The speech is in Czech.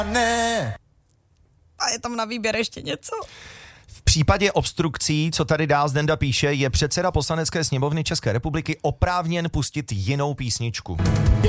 Ne. A je tam na výběr ještě něco? V případě obstrukcí, co tady dál Zdenda píše, je předseda Poslanecké sněmovny České republiky oprávněn pustit jinou písničku.